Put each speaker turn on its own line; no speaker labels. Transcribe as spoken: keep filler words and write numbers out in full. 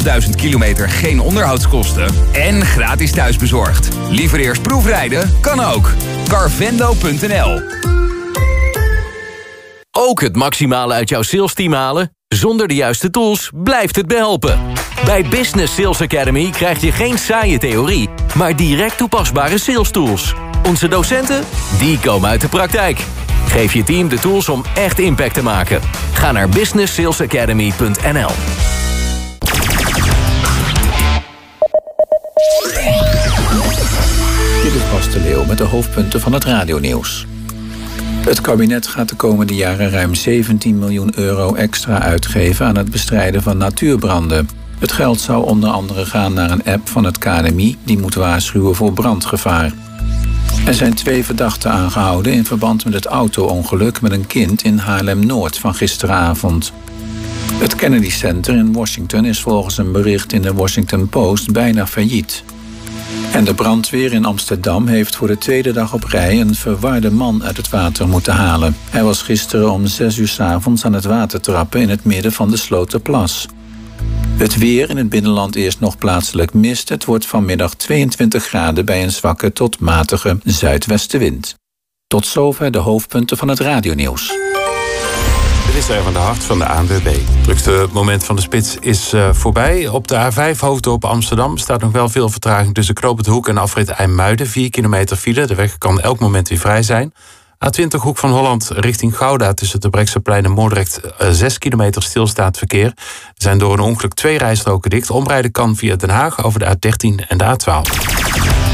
duizend kilometer geen onderhoudskosten en gratis thuisbezorgd. Liever eerst proefrijden? Kan ook. Carvendo punt n l.
Ook het maximale uit jouw salesteam halen? Zonder de juiste tools blijft het behelpen. Bij Business Sales Academy krijg je geen saaie theorie, maar direct toepasbare sales tools. Onze docenten, die komen uit de praktijk. Geef je team de tools om echt impact te maken. Ga naar business sales academy punt n l.
Dit is Bas de Leeuw met de hoofdpunten van het radionieuws. Het kabinet gaat de komende jaren ruim zeventien miljoen euro extra uitgeven aan het bestrijden van natuurbranden. Het geld zou onder andere gaan naar een app van het K N M I die moet waarschuwen voor brandgevaar. Er zijn twee verdachten aangehouden in verband met het auto-ongeluk met een kind in Haarlem-Noord van gisteravond. Het Kennedy Center in Washington is volgens een bericht in de Washington Post bijna failliet. En de brandweer in Amsterdam heeft voor de tweede dag op rij een verwarde man uit het water moeten halen. Hij was gisteren om zes uur 's avonds aan het water trappen in het midden van de Sloterplas. Het weer in het binnenland eerst nog plaatselijk mist. Het wordt vanmiddag tweeëntwintig graden bij een zwakke tot matige zuidwestenwind. Tot zover de hoofdpunten van het radionieuws.
Dit is er van de Hart van de A N W B. Het drukste moment van de spits is uh, voorbij. Op de A vijf Hoofddorp Amsterdam staat nog wel veel vertraging tussen Knoopend Hoek en afrit IJmuiden. vier kilometer file. De weg kan elk moment weer vrij zijn. A twintig Hoek van Holland richting Gouda tussen de Brekseplein en Moordrecht uh, zes kilometer stilstaand verkeer. Er zijn door een ongeluk twee rijstroken dicht. Omrijden kan via Den Haag over de A dertien en de A twaalf.